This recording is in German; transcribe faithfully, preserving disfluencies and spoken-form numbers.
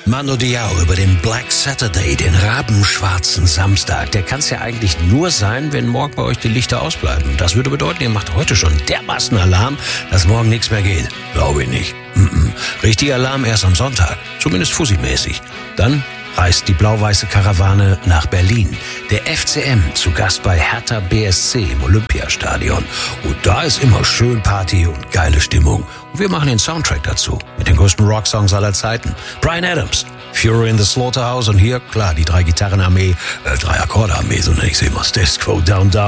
Mando Diao über den Black Saturday, den rabenschwarzen Samstag. Der kann es ja eigentlich nur sein, wenn morgen bei euch die Lichter ausbleiben. Das würde bedeuten, ihr macht heute schon dermaßen Alarm, dass morgen nichts mehr geht. Glaube ich nicht. Mm-mm. Richtiger Alarm erst am Sonntag. Zumindest Fussi-mäßig. Dann reist die blau-weiße Karawane nach Berlin. Der F C M zu Gast bei Hertha B S C im Olympiastadion. Und da ist immer schön Party und geile Stimmung. Und wir machen den Soundtrack dazu mit den größten Rocksongs aller Zeiten. Bryan Adams, Fury in the Slaughterhouse und hier, klar, die drei Gitarrenarmee, äh, drei Akkordearmee, so nenne ich sie immer. Status Quo, Down, Down.